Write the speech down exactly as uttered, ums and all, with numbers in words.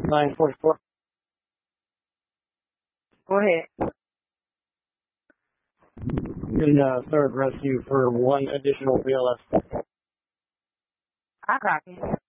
nine forty-four. Go ahead. In uh, third rescue for one additional B L S. I copy.